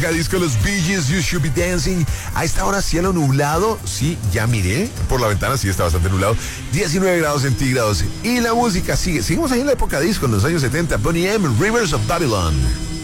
Disco, los Bee Gees, You Should Be Dancing. A esta hora cielo nublado, sí, ya miré por la ventana, sí está bastante nublado. 19 grados centígrados. Y la música sigue. Seguimos ahí en la época disco, en los años 70. Boney M, Rivers of Babylon.